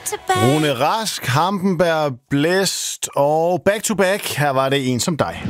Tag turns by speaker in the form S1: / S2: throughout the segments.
S1: Rune Rask, Hampenberg, Blæst og back-to-back. Her var det En som dig.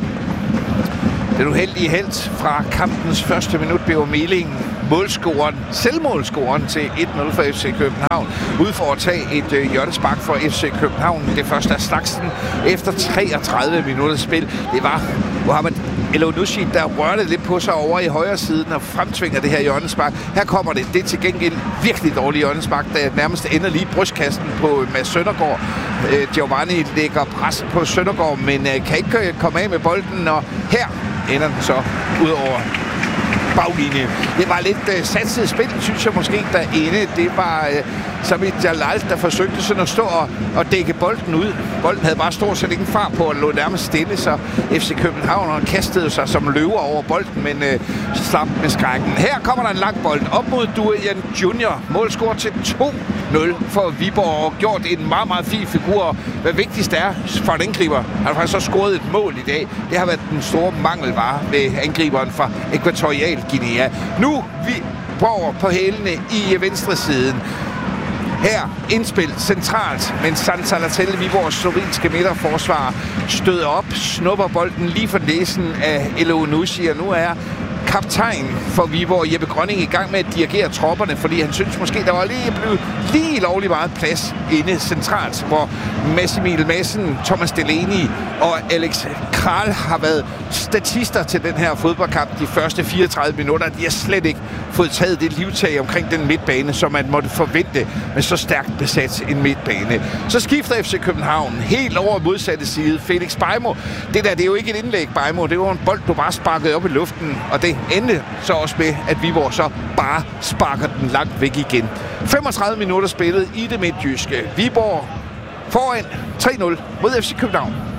S2: Den uheldige helt fra kampens første minut blev Meling selvmålscoren til 1-0 for FC København. Ude for at tage et hjørnespark for FC København. Det første af slagsen efter 33 minutters spil. Det var Mohamed Elyounoussi, der rørte lidt på sig over i højre siden og fremtvinger det her hjørnespark. Her kommer det. Det er til gengæld virkelig dårligt hjørnespark, der nærmest ender lige i brystkassen på Mads Søndergaard. Giovanni lægger pres på Søndergaard, men kan ikke komme af med bolden, og her ender den så ud over baglinje. Det var lidt satset spil, synes jeg måske, derinde. Det var Samit Jalal, der forsøgte sådan at stå og dække bolden ud. Bolden havde bare stort set ingen fart på og lå nærmest stille, så FC København kastede sig som løver over bolden, men slap med skrækken. Her kommer der en lang bold op mod Durian Junior. Målscore til 2-0 for Viborg, og gjort en meget, meget fin figur. Hvad vigtigst er for en angriber, han har faktisk så scoret et mål i dag. Det har været den store mangelvare med angriberen fra Ækvatorial Guinea. Nu Viborg på hælene i venstre siden. Her indspil centralt, men Santalatel, Viborgs slovenske midterforsvar, støder op, snupper bolden lige for næsen af Elyounoussi, og nu er kaptajn for Viborg, Jeppe Grønning, i gang med at dirigere tropperne, fordi han synes måske, der var lige lovlig meget plads inde centralt, hvor Massimil Madsen, Thomas Delaney og Alex Kral har været statister til den her fodboldkamp de første 34 minutter. De har slet ikke fået taget det livtag omkring den midtbane, som man måtte forvente med så stærkt besat en midtbane. Så skifter FC København helt over modsatte side. Felix Beijmo. Det er jo ikke et indlæg, Beijmo. Det var en bold, du bare sparkede op i luften, og det endte så også med, at Viborg så bare sparker den langt væk igen. 35 minutter spillet i det midtjyske. Viborg foran 3-0 mod FC København.